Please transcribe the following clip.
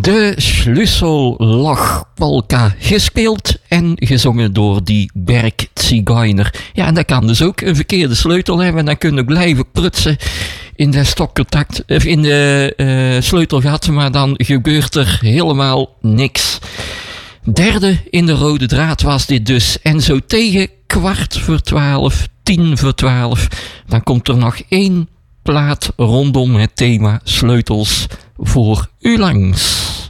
De Schlüssellochpolka, gespeeld en gezongen door die Bergzigeuner. Ja, en dat kan dus ook een verkeerde sleutel hebben en dan kunnen blijven prutsen in de stopcontact, of in de sleutelgat, maar dan gebeurt er helemaal niks. Derde in de rode draad was dit dus. En zo tegen 11:15, 11:10, dan komt er nog 1 plaat rondom het thema sleutels voor u langs.